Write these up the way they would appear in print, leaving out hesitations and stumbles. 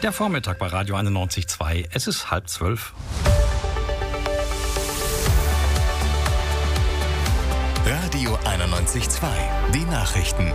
Der Vormittag bei Radio 91.2. Es ist 11:30. Radio 91.2. Die Nachrichten.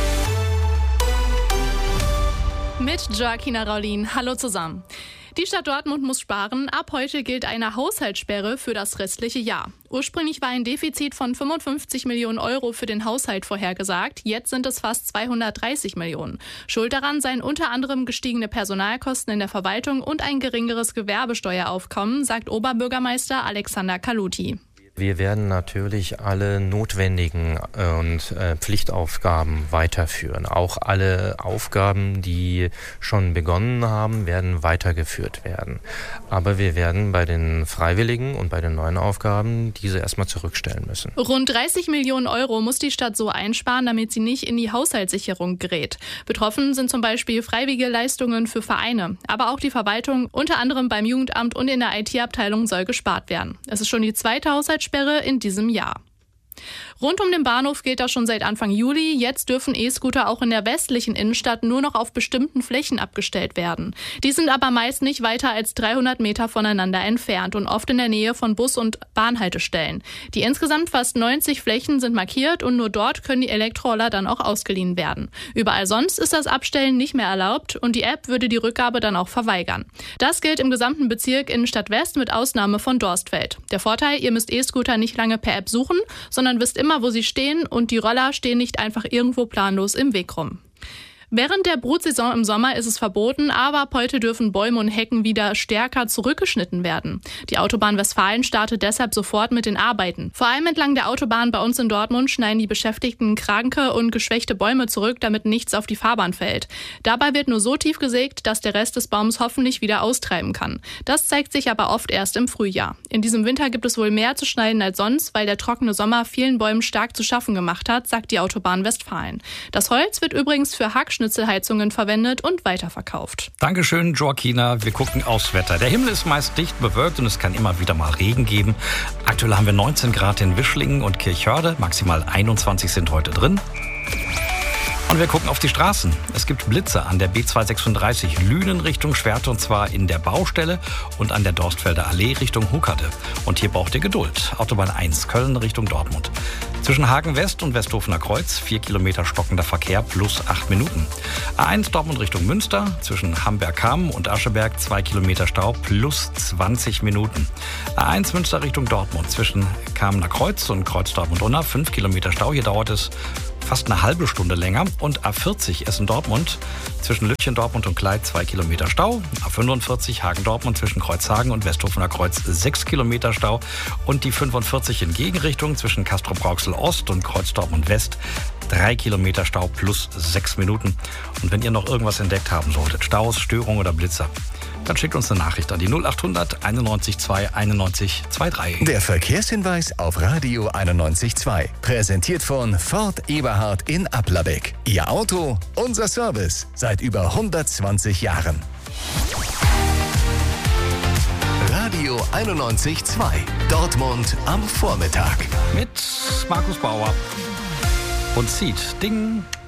Mit Joaquina Raulin. Hallo zusammen. Die Stadt Dortmund muss sparen. Ab heute gilt eine Haushaltssperre für das restliche Jahr. Ursprünglich war ein Defizit von 55 Millionen Euro für den Haushalt vorhergesagt. Jetzt sind es fast 230 Millionen. Schuld daran seien unter anderem gestiegene Personalkosten in der Verwaltung und ein geringeres Gewerbesteueraufkommen, sagt Oberbürgermeister Alexander Kaluti. Wir werden natürlich alle notwendigen und Pflichtaufgaben weiterführen. Auch alle Aufgaben, die schon begonnen haben, werden weitergeführt werden. Aber wir werden bei den Freiwilligen und bei den neuen Aufgaben diese erstmal zurückstellen müssen. Rund 30 Millionen Euro muss die Stadt so einsparen, damit sie nicht in die Haushaltssicherung gerät. Betroffen sind zum Beispiel freiwillige Leistungen für Vereine. Aber auch die Verwaltung, unter anderem beim Jugendamt und in der IT-Abteilung, soll gespart werden. Es ist schon die zweite Haushaltssperre in diesem Jahr. Rund um den Bahnhof gilt das schon seit Anfang Juli. Jetzt dürfen E-Scooter auch in der westlichen Innenstadt nur noch auf bestimmten Flächen abgestellt werden. Die sind aber meist nicht weiter als 300 Meter voneinander entfernt und oft in der Nähe von Bus- und Bahnhaltestellen. Die insgesamt fast 90 Flächen sind markiert und nur dort können die Elektroroller dann auch ausgeliehen werden. Überall sonst ist das Abstellen nicht mehr erlaubt und die App würde die Rückgabe dann auch verweigern. Das gilt im gesamten Bezirk Innenstadt West mit Ausnahme von Dorstfeld. Der Vorteil, ihr müsst E-Scooter nicht lange per App suchen, sondern wisst immer, wo sie stehen und die Roller stehen nicht einfach irgendwo planlos im Weg rum. Während der Brutsaison im Sommer ist es verboten, aber ab heute dürfen Bäume und Hecken wieder stärker zurückgeschnitten werden. Die Autobahn Westfalen startet deshalb sofort mit den Arbeiten. Vor allem entlang der Autobahn bei uns in Dortmund schneiden die Beschäftigten kranke und geschwächte Bäume zurück, damit nichts auf die Fahrbahn fällt. Dabei wird nur so tief gesägt, dass der Rest des Baums hoffentlich wieder austreiben kann. Das zeigt sich aber oft erst im Frühjahr. In diesem Winter gibt es wohl mehr zu schneiden als sonst, weil der trockene Sommer vielen Bäumen stark zu schaffen gemacht hat, sagt die Autobahn Westfalen. Das Holz wird übrigens für Hackschnitzelheizungen verwendet und weiterverkauft. Dankeschön, Joaquina. Wir gucken aufs Wetter. Der Himmel ist meist dicht bewölkt und es kann immer wieder mal Regen geben. Aktuell haben wir 19 Grad in Wischlingen und Kirchhörde. Maximal 21 sind heute drin. Und wir gucken auf die Straßen. Es gibt Blitze an der B236 Lünen Richtung Schwerte und zwar in der Baustelle und an der Dorstfelder Allee Richtung Huckerte. Und hier braucht ihr Geduld. Autobahn 1 Köln Richtung Dortmund. Zwischen Hagen West und Westhofener Kreuz 4 Kilometer stockender Verkehr plus 8 Minuten. A1 Dortmund Richtung Münster zwischen Hamberg-Hamm und Ascheberg 2 Kilometer Stau plus 20 Minuten. A1 Münster Richtung Dortmund zwischen Kamener Kreuz und Kreuz Dortmund-Unna 5 Kilometer Stau. Hier dauert es fast eine halbe Stunde länger. Und A40 Essen-Dortmund zwischen Lütchen, Dortmund und Kleid 2 Kilometer Stau. A45 Hagen-Dortmund zwischen Kreuzhagen und Westhofener Kreuz 6 Kilometer Stau. Und die 45 in Gegenrichtung zwischen Castrop-Rauxel Ost und Kreuz Dortmund West 3 Kilometer Stau plus 6 Minuten. Und wenn ihr noch irgendwas entdeckt haben solltet, Staus, Störungen oder Blitzer, dann schickt uns eine Nachricht an die 0800 91 2 91 23. Der Verkehrshinweis auf Radio 91.2. Präsentiert von Ford Eberhard in Applerbeck. Ihr Auto, unser Service. Seit über 120 Jahren. Radio 91.2. Dortmund am Vormittag. Mit Markus Bauer und Seed. Ding.